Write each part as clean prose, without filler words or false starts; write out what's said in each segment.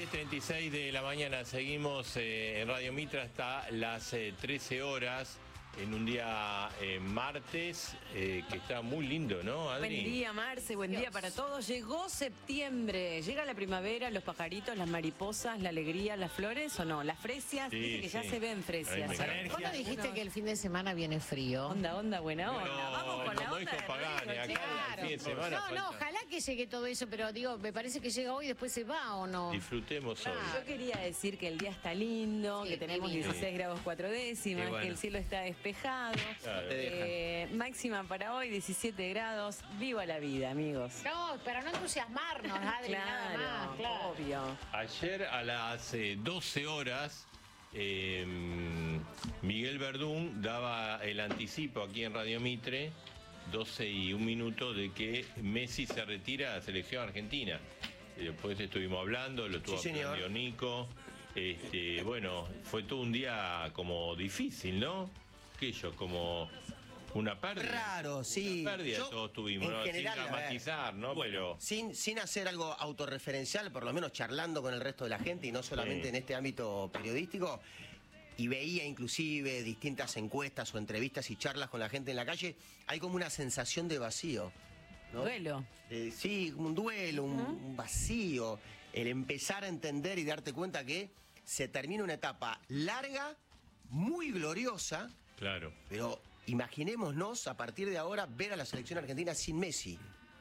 10:36 de la mañana, seguimos en Radio Mitra hasta las 13 horas. En un día martes, que está muy lindo, ¿no, Adri? Buen día, Marce, buen día para todos. Llegó septiembre, llega la primavera, los pajaritos, las mariposas, la alegría, las flores, ¿o no? Las fresias, Sí, dice que ya sí. se ven fresias. Vos no dijiste que el fin de semana viene frío. Onda, buena onda. No, Vamos con la como onda dijo de Pagani, Rodrigo, acá chicos. el fin de semana No, falta. ojalá que llegue todo eso, pero digo, me parece que llega hoy y después se va, ¿o no? Disfrutemos hoy. Yo quería decir que el día está lindo, Sí, que tenemos divino. 16 grados 4 décimas, Qué bueno. que el cielo está despejado. Claro. Máxima para hoy, 17 grados. Viva la vida, amigos. No, para no entusiasmarnos, Adri, nada más, claro. obvio. Ayer a las 12 horas, Miguel Verdún daba el anticipo aquí en Radio Mitre, 12:01, de que Messi se retira de la selección argentina. Después estuvimos hablando, lo estuvo aprendiendo Nico. Bueno, fue todo un día como difícil, ¿no? Como una pérdida. Raro, sí. Una pérdida Yo, todos tuvimos, en ¿no? general, Sin a ver, dramatizar, ¿no? Pero sin hacer algo autorreferencial, por lo menos charlando con el resto de la gente y no solamente Sí. en este ámbito periodístico, y veía inclusive distintas encuestas o entrevistas y charlas con la gente en la calle, hay como una sensación de vacío, ¿no? Duelo. Sí, un duelo, un vacío. El empezar a entender y darte cuenta que se termina una etapa larga, muy gloriosa, claro. pero imaginémonos a partir de ahora ver a la selección argentina sin Messi.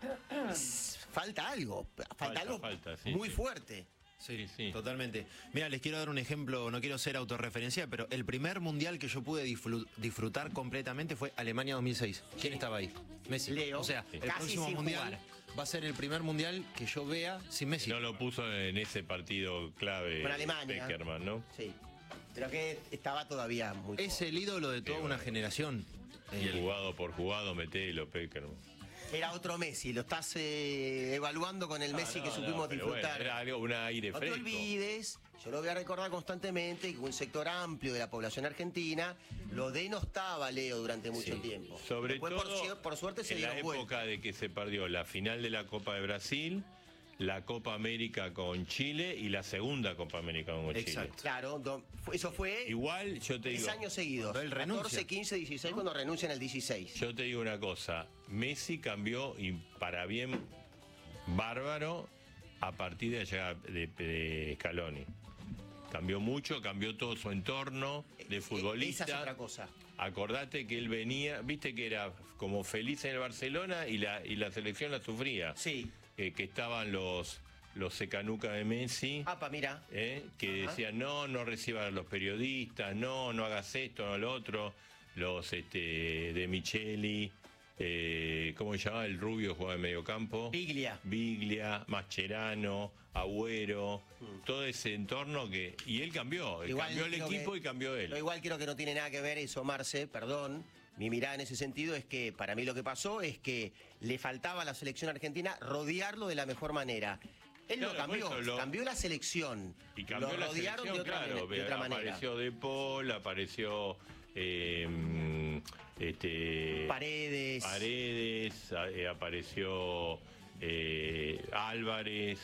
Falta algo, Falta, sí, muy sí. fuerte. Sí, Sí. totalmente. Mira, les quiero dar un ejemplo, no quiero ser autorreferencial, pero el primer mundial que yo pude disfrutar completamente fue Alemania 2006. ¿Quién estaba ahí? Messi. Leo. O sea, Sí. el Casi próximo sin mundial va a ser el primer mundial que yo vea sin Messi. No lo puso en ese partido clave Con Alemania. Peckerman, ¿no? Sí. Pero que estaba todavía muy Es el ídolo de toda Sí, una bueno. generación. Y el jugado por jugado, metelo, Peckerman. Era otro Messi, lo estás evaluando con el Messi que supimos pero disfrutar. bueno, era algo, un aire No te fresco. olvides, yo lo voy a recordar constantemente, que un sector amplio de la población argentina lo denostaba, Leo, durante mucho Sí. tiempo. Sobre Después, todo, por suerte se en la dieron época vuelta. de que se perdió la final de la Copa de Brasil, la Copa América con Chile y la segunda Copa América con Chile. Exacto. Claro, eso fue Igual yo te 10 digo, años seguidos. Cuando él 14, renuncia. 15, 16, cuando renuncia en el 16. yo te digo una cosa, Messi cambió y para bien bárbaro a partir de la llegada de Scaloni. Cambió mucho, cambió todo su entorno de futbolista. Esa es otra cosa. Acordate que él venía, viste que era como feliz en el Barcelona y la selección la sufría. Sí. Que estaban los secanuca de Messi, Apa, mira. que Ajá. decían no reciban a los periodistas, no hagas esto, no lo otro. Los de Micheli, ¿cómo se llamaba? El rubio jugaba en mediocampo. Biglia, Mascherano, Agüero, todo ese entorno y él cambió. Cambió el creo equipo que- y cambió él. Pero igual creo que no tiene nada que ver eso, Marce, perdón. Mi mirada en ese sentido es que para mí lo que pasó es que le faltaba a la selección argentina rodearlo de la mejor manera. Él Claro, lo cambió, por eso cambió la selección. Y cambió lo la rodearon selección, de otra, claro, de otra manera. apareció De Paul, apareció Paredes. apareció Álvarez,